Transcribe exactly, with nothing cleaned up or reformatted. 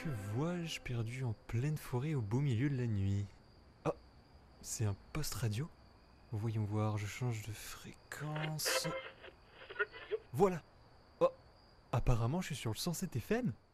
Que vois-je perdu en pleine forêt au beau milieu de la nuit? Ah, c'est un poste radio? Voyons voir, je change de fréquence. Voilà. Oh, apparemment je suis sur le cent sept F M.